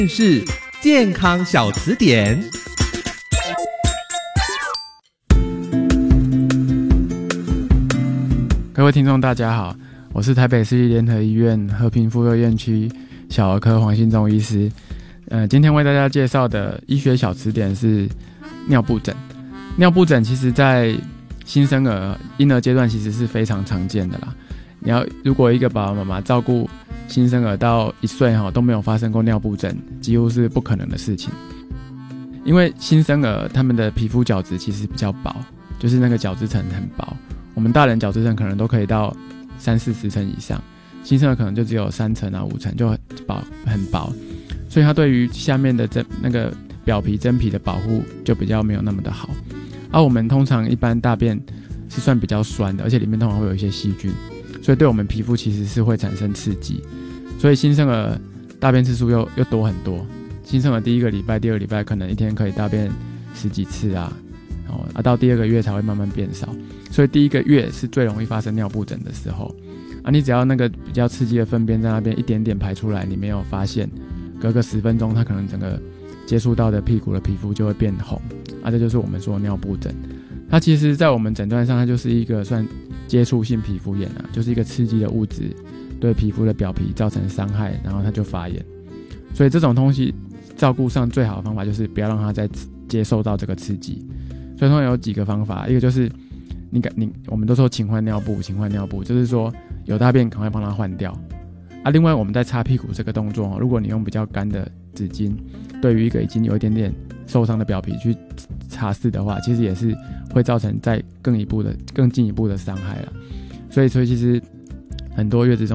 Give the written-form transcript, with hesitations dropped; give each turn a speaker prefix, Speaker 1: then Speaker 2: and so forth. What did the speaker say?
Speaker 1: 是健康小词典。
Speaker 2: 各位听众大家好，我是台北市立联合医院和平妇幼院区小儿科黄信忠医师。今天为大家介绍的医学小词典是尿布疹。尿布疹其实在新生儿婴儿阶段其实是非常常见的啦。如果一个爸爸妈妈照顾新生儿到1岁都没有发生过尿布疹，几乎是不可能的事情。因为新生儿他们的皮肤角质其实比较薄，就是那个角质层很薄。我们大人角质层可能都可以到30-40层以上，新生儿可能就只有3层5层，就很薄，所以它对于下面的那个表皮真皮的保护就比较没有那么的好。我们通常一般大便是算比较酸的，而且里面通常会有一些细菌，所以对我们皮肤其实是会产生刺激，所以新生儿大便次数又多很多。新生儿第1个礼拜、第2个礼拜可能一天可以大便10几次到第2个月才会慢慢变少，所以第1个月是最容易发生尿布疹的时候。你只要那个比较刺激的粪便在那边一点点排出来，你没有发现，隔个10分钟，它可能整个接触到的屁股的皮肤就会变红这就是我们说的尿布疹。它其实在我们诊断上，它就是一个算接触性皮肤炎就是一个刺激的物质对皮肤的表皮造成伤害，然后它就发炎。所以这种东西照顾上最好的方法就是不要让它再接受到这个刺激。所以通常有几个方法，一个就是我们都说勤换尿布，就是说有大便赶快帮它换掉另外我们在擦屁股这个动作如果你用比较干的纸巾，对于一个已经有一点点受伤的表皮去擦拭的话，其实也是会造成再更进一步的伤害啦。所以其实很多月子中